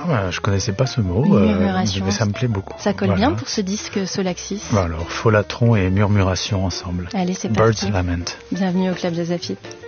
Je connaissais pas ce mot, mais ça me plaît beaucoup. Ça colle bien pour ce disque Solaxis. Alors, Folatron et Murmuration ensemble. Allez, c'est parti. Birds Lament. Bienvenue au Club Jazz à Pipe.